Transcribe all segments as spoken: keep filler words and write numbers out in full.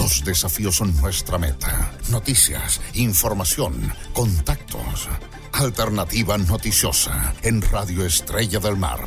Los desafíos son nuestra meta. Noticias, información, contactos. Alternativa noticiosa en Radio Estrella del Mar.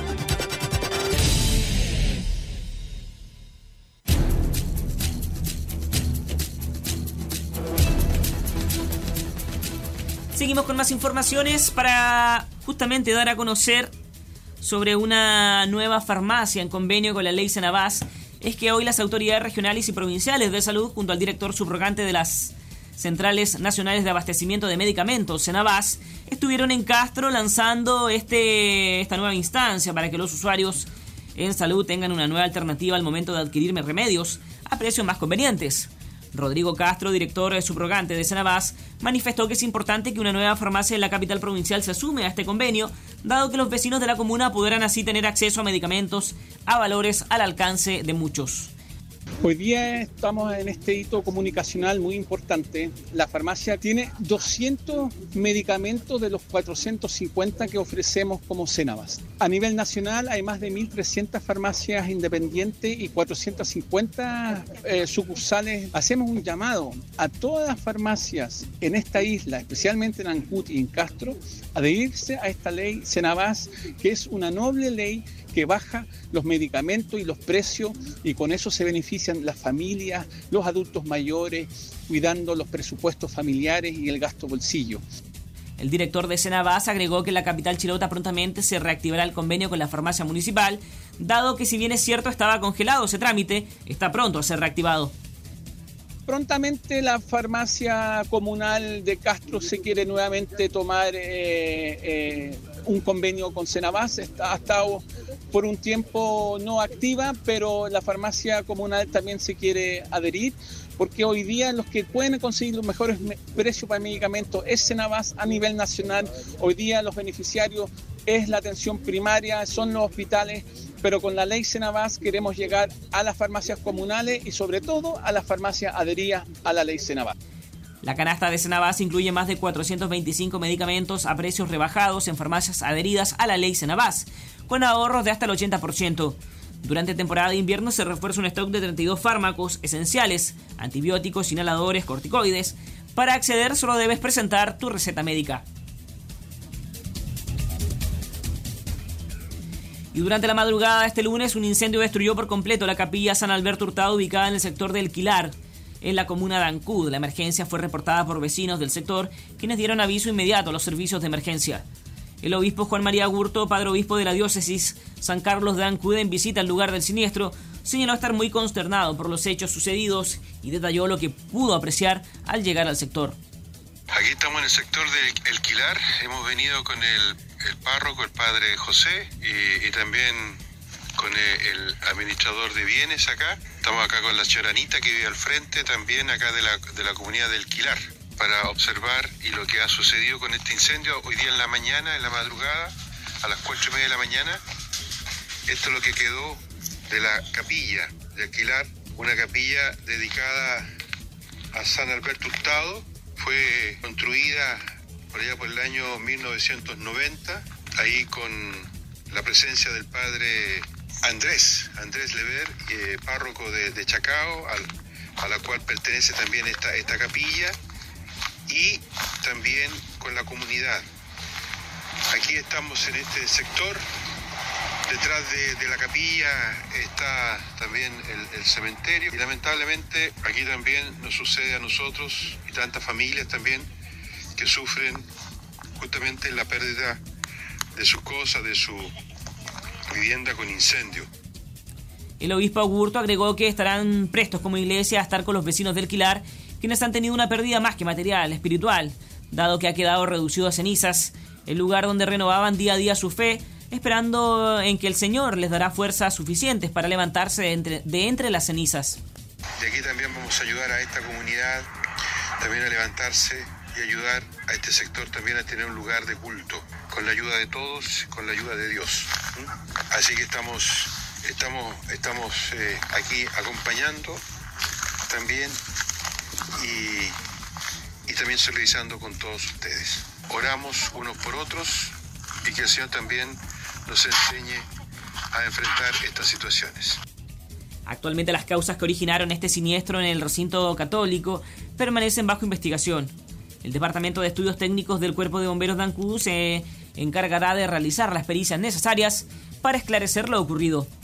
Seguimos con más informaciones para justamente dar a conocer sobre una nueva farmacia en convenio con la ley Senabás. Es que hoy las autoridades regionales y provinciales de salud, junto al director subrogante de las Centrales Nacionales de Abastecimiento de Medicamentos, Senabás, estuvieron en Castro lanzando este, esta nueva instancia para que los usuarios en salud tengan una nueva alternativa al momento de adquirir remedios a precios más convenientes. Rodrigo Castro, director subrogante de Senabás, manifestó que es importante que una nueva farmacia en la capital provincial se sume a este convenio, dado que los vecinos de la comuna podrán así tener acceso a medicamentos a valores al alcance de muchos. Hoy día estamos en este hito comunicacional muy importante. La farmacia tiene doscientos medicamentos de los cuatrocientos cincuenta que ofrecemos como Senabás. A nivel nacional hay más de mil trescientas farmacias independientes y cuatrocientas cincuenta eh, sucursales. Hacemos un llamado a todas las farmacias en esta isla, especialmente en Ancud y en Castro, a adherirse a esta ley Senabás, que es una noble ley que baja los medicamentos y los precios, y con eso se benefician las familias, los adultos mayores, cuidando los presupuestos familiares y el gasto bolsillo. El director de Senabás agregó que en la capital chilota prontamente se reactivará el convenio con la farmacia municipal, dado que si bien es cierto estaba congelado ese trámite, está pronto a ser reactivado. Prontamente la farmacia comunal de Castro se quiere nuevamente tomar eh, eh, un convenio con Senabás. Está, ha estado por un tiempo no activa, pero la farmacia comunal también se quiere adherir, porque hoy día los que pueden conseguir los mejores precios para medicamentos es Senabás a nivel nacional. Hoy día los beneficiarios es la atención primaria, son los hospitales, pero con la ley Senabás queremos llegar a las farmacias comunales y sobre todo a las farmacias adheridas a la ley Senabás. La canasta de Senabás incluye más de cuatrocientos veinticinco medicamentos a precios rebajados en farmacias adheridas a la ley Senabás, con ahorros de hasta el ochenta por ciento. Durante temporada de invierno se refuerza un stock de treinta y dos fármacos esenciales, antibióticos, inhaladores, corticoides. Para acceder solo debes presentar tu receta médica. Y durante la madrugada de este lunes, un incendio destruyó por completo la capilla San Alberto Hurtado, ubicada en el sector del Quilar, en la comuna de Ancud. La emergencia fue reportada por vecinos del sector, quienes dieron aviso inmediato a los servicios de emergencia. El obispo Juan María Gurto, padre obispo de la diócesis San Carlos de Ancud, en visita al lugar del siniestro, señaló estar muy consternado por los hechos sucedidos y detalló lo que pudo apreciar al llegar al sector. Aquí estamos en el sector del El Quilar, hemos venido con el, el párroco, el padre José, y, y también con el, el administrador de bienes acá. Estamos acá con la señora Anita, que vive al frente también acá de la, de la comunidad del Quilar, para observar y lo que ha sucedido con este incendio hoy día en la mañana, en la madrugada, a las cuatro y media de la mañana. Esto es lo que quedó de la capilla de Quilar, una capilla dedicada a San Alberto Hurtado. Fue construida por allá por el año mil novecientos noventa, ahí con la presencia del padre Andrés, Andrés Lever, eh, párroco de, de Chacao, al, a la cual pertenece también esta, esta capilla, y también con la comunidad. Aquí estamos en este sector. Detrás de, de la capilla está también el, el cementerio, y lamentablemente aquí también nos sucede a nosotros y tantas familias también que sufren justamente la pérdida de sus cosas, de su vivienda con incendio. El obispo Augusto agregó que estarán prestos como iglesia a estar con los vecinos del Quilar, quienes han tenido una pérdida más que material, espiritual, dado que ha quedado reducido a cenizas, el lugar donde renovaban día a día su fe, esperando en que el Señor les dará fuerzas suficientes para levantarse de entre, de entre las cenizas. De aquí también vamos a ayudar a esta comunidad también a levantarse y ayudar a este sector también a tener un lugar de culto, con la ayuda de todos, con la ayuda de Dios. Así que estamos, estamos, estamos eh, aquí acompañando también y, y también solidarizando con todos ustedes. Oramos unos por otros y que el Señor también nos enseñe a enfrentar estas situaciones. Actualmente las causas que originaron este siniestro en el recinto católico permanecen bajo investigación. El Departamento de Estudios Técnicos del Cuerpo de Bomberos de Ancud se encargará de realizar las pericias necesarias para esclarecer lo ocurrido.